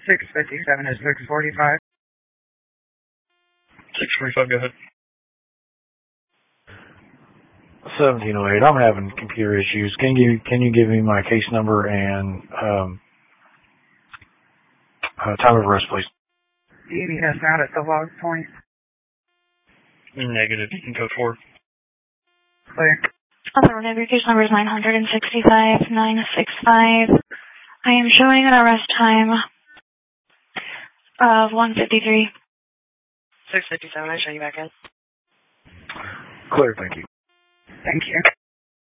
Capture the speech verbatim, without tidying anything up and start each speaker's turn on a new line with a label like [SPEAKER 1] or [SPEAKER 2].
[SPEAKER 1] six fifty-seven to six forty-five.
[SPEAKER 2] six forty-five, go ahead.
[SPEAKER 3] seventeen oh eight, I'm having computer issues. Can you can you give me my case number and um, uh, time of arrest, please?
[SPEAKER 1] Do you need us out at the log point?
[SPEAKER 2] Negative. You can go forward.
[SPEAKER 1] Clear.
[SPEAKER 4] Other your case number is nine sixty-five nine sixty-five. I am showing an arrest time of one fifty-three.
[SPEAKER 5] six fifty-seven, I show you back in.
[SPEAKER 3] Clear, thank you.
[SPEAKER 1] Thank you.